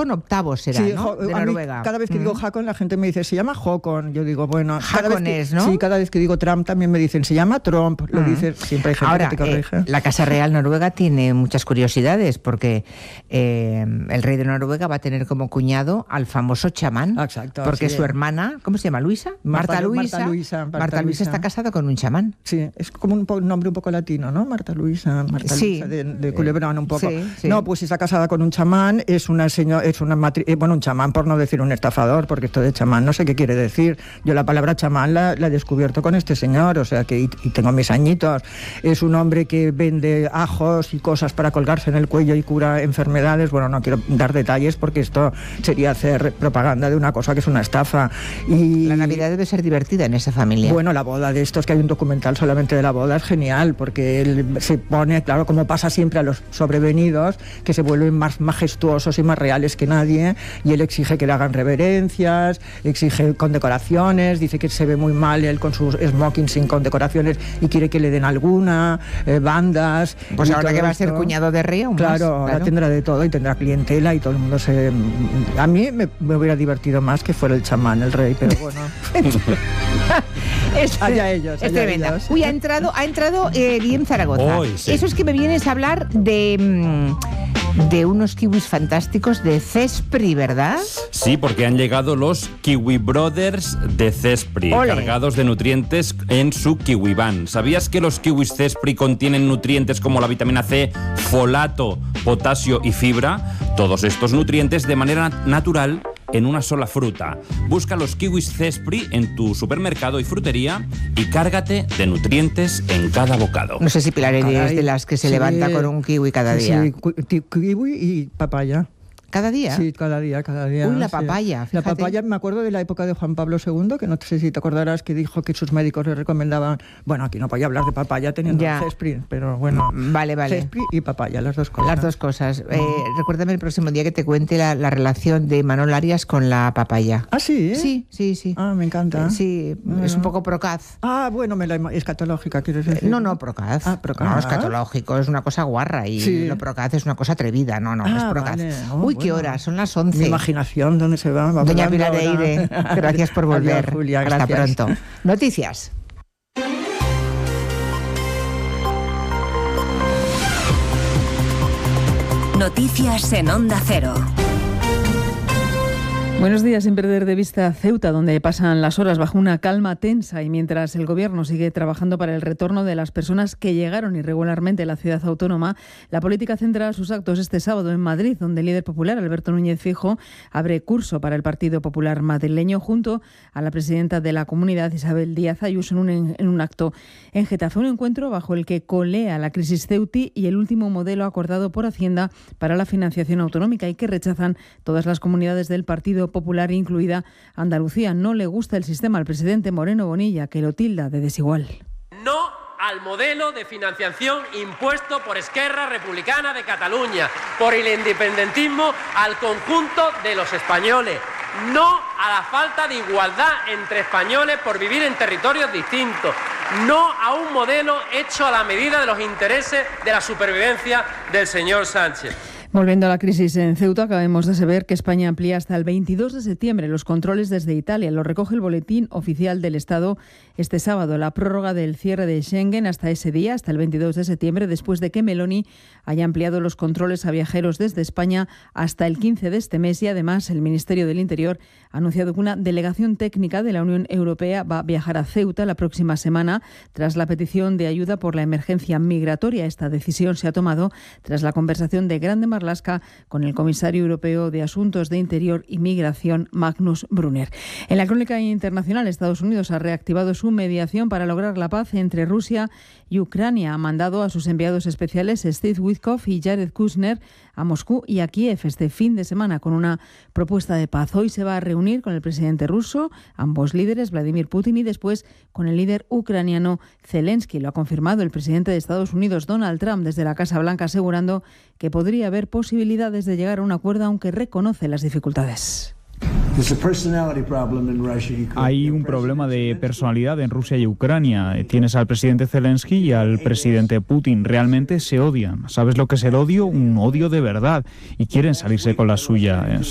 Håkon VIII será, sí, ¿no? De Noruega. Cada vez que digo Håkon, la gente me dice, se llama Håkon. Yo digo, bueno... Håkon es, ¿no? Sí, cada vez que digo Trump también me dicen, se llama Trump. Lo dices, siempre hay gente Ahora, que te corrige. La Casa Real Noruega tiene muchas curiosidades, porque el rey de Noruega va a tener como cuñado al famoso chamán. Exacto. Porque sí. su hermana, ¿cómo se llama? ¿Luisa? Marta Luisa está casada con un chamán. Sí, es como un nombre un poco latino, ¿no? Marta Luisa de Culebrón un poco. Sí. No, pues está casada con un chamán, un chamán, por no decir un estafador, porque esto de chamán no sé qué quiere decir. Yo la palabra chamán la he descubierto con este señor, o sea que y tengo mis añitos. Es un hombre que vende ajos y cosas para colgarse en el cuello y cura enfermedades. Bueno, no quiero dar detalles porque esto sería hacer propaganda de una cosa que es una estafa. Y la Navidad debe ser divertida en esa familia. Bueno, la boda de estos, que hay un documental solamente de la boda, es genial, porque él se pone, claro, como pasa siempre a los sobrevenidos, que se vuelven más majestuosos y más reales que nadie, y él exige que le hagan reverencias, exige condecoraciones, dice que se ve muy mal él con sus smoking sin condecoraciones y quiere que le den alguna, bandas. Pues ahora que va a ser cuñado de rey aún claro, más. Ahora tendrá de todo y tendrá clientela y todo el mundo se... A mí me hubiera divertido más que fuera el chamán, el rey, pero bueno... allá ellos. Es tremenda. Ellos. Uy, ha entrado Guillem Zaragoza. Sí. Eso es que me vienes a hablar de unos kiwis fantásticos de Cespri, ¿verdad? Sí, porque han llegado los Kiwi Brothers de Cespri, cargados de nutrientes en su Kiwi Van. ¿Sabías que los kiwis Cespri contienen nutrientes como la vitamina C, folato, potasio y fibra? Todos estos nutrientes de manera natural en una sola fruta. Busca los kiwis Cespri en tu supermercado y frutería y cárgate de nutrientes en cada bocado. No sé si Pilar es de las que se levanta con un kiwi cada día. Sí, kiwi y papaya. ¿Cada día? Sí, cada día. Uy, la papaya, fíjate. La papaya, me acuerdo de la época de Juan Pablo II, que no sé si te acordarás, que dijo que sus médicos le recomendaban... Bueno, aquí no podía hablar de papaya teniendo Cespri, pero bueno... Vale. Cespri y papaya, las dos cosas. Las dos cosas. Recuérdame el próximo día que te cuente la relación de Manol Arias con la papaya. ¿Ah, sí? Sí. Ah, me encanta. Sí, es un poco procaz. Ah, bueno, escatológica, ¿quieres decir? No, procaz. Ah, procaz. No, escatológico, es una cosa guarra y lo procaz es una cosa atrevida. No, es procaz. Vale. Uy, ¿qué hora? Son las 11. Mi imaginación, ¿dónde se va? Doña Pilar Eire, gracias por volver. Adiós, Julia, hasta gracias. pronto. Noticias. Noticias en Onda Cero. Buenos días. Sin perder de vista Ceuta, donde pasan las horas bajo una calma tensa y mientras el Gobierno sigue trabajando para el retorno de las personas que llegaron irregularmente a la ciudad autónoma, la política centra sus actos este sábado en Madrid, donde el líder popular, Alberto Núñez Feijóo, abre curso para el Partido Popular madrileño junto a la presidenta de la comunidad, Isabel Díaz Ayuso, en un acto en Getafe. Un encuentro bajo el que colea la crisis ceuti y el último modelo acordado por Hacienda para la financiación autonómica y que rechazan todas las comunidades del Partido Popular, incluida Andalucía. No le gusta el sistema al presidente Moreno Bonilla, que lo tilda de desigual. No al modelo de financiación impuesto por Esquerra Republicana de Cataluña, por el independentismo al conjunto de los españoles. No a la falta de igualdad entre españoles por vivir en territorios distintos. No a un modelo hecho a la medida de los intereses de la supervivencia del señor Sánchez. Volviendo a la crisis en Ceuta, acabamos de saber que España amplía hasta el 22 de septiembre los controles desde Italia. Lo recoge el Boletín Oficial del Estado este sábado. La prórroga del cierre de Schengen hasta ese día, hasta el 22 de septiembre, después de que Meloni haya ampliado los controles a viajeros desde España hasta el 15 de este mes. Y además, el Ministerio del Interior ha anunciado que una delegación técnica de la Unión Europea va a viajar a Ceuta la próxima semana tras la petición de ayuda por la emergencia migratoria. Esta decisión se ha tomado tras la conversación de Grande Marlaska con el comisario europeo de Asuntos de Interior y Migración, Magnus Brunner. En la crónica internacional, Estados Unidos ha reactivado su mediación para lograr la paz entre Rusia y Ucrania. Ha mandado a sus enviados especiales Steve Witkoff y Jared Kushner a Moscú y a Kiev este fin de semana con una propuesta de paz. Hoy se va a reunir con el presidente ruso, ambos líderes, Vladimir Putin, y después con el líder ucraniano Zelensky. Lo ha confirmado el presidente de Estados Unidos, Donald Trump, desde la Casa Blanca, asegurando que podría haber posibilidades de llegar a un acuerdo, aunque reconoce las dificultades. Hay un problema de personalidad en Rusia y Ucrania. Tienes al presidente Zelensky y al presidente Putin. Realmente se odian. ¿Sabes lo que es el odio? Un odio de verdad. Y quieren salirse con la suya.